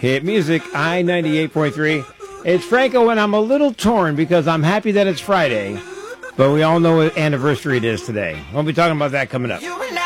Hit music, I-98.3. It's Franco, and I'm a little torn because I'm happy that it's Friday, but we all know what anniversary it is today. We'll be talking about that coming up.